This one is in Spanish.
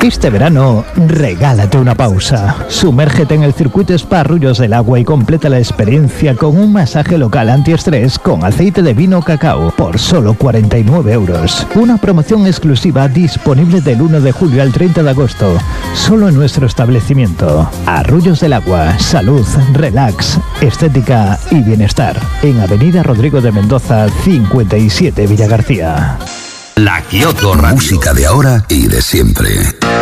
Este verano, regálate una pausa. Sumérgete en el circuito Spa Arroyos del Agua y completa la experiencia con un masaje local antiestrés con aceite de vino cacao por solo 49 euros. Una promoción exclusiva disponible del 1 de julio al 30 de agosto. Solo en nuestro establecimiento. Arroyos del Agua. Salud, relax, estética y bienestar. En Avenida Rodrigo de Mendoza, 57 Villagarcía. La Kioto Radio. Música de ahora y de siempre.